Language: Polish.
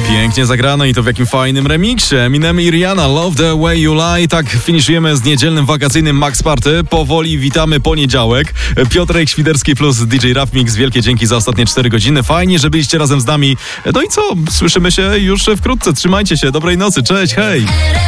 Pięknie zagrano i to w jakim fajnym remiksie. Eminem i Rihanna, Love the Way You Lie. Tak finiszujemy z niedzielnym wakacyjnym Max Party. Powoli witamy poniedziałek. Piotrek Świderski plus DJ Rap Mix. Wielkie dzięki za ostatnie 4 godziny. Fajnie, że byliście razem z nami. No i co? Słyszymy się już wkrótce. Trzymajcie się. Dobrej nocy. Cześć, hej!